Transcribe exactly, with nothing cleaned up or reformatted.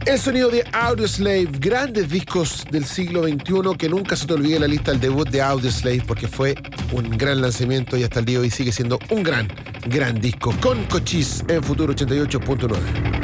El sonido de Audioslave, grandes discos del siglo veintiuno, que nunca se te olvide la lista del debut de Audioslave, porque fue un gran lanzamiento y hasta el día de hoy sigue siendo un gran, gran disco. Con Cochise en Futuro ochenta y ocho punto nueve.